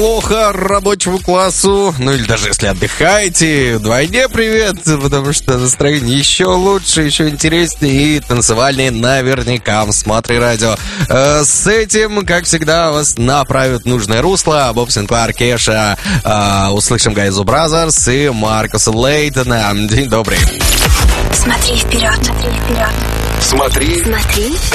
Плохо рабочему классу, ну или даже если отдыхаете, вдвойне привет, потому что настроение еще лучше, еще интереснее и танцевальнее наверняка в Смотри Радио. С этим, как всегда, вас направят в нужное русло. Боб Синклар, Кеша, услышим Гайзу Бразерс и Маркуса Лейтона. День добрый. Смотри вперед, смотри вперед. Смотри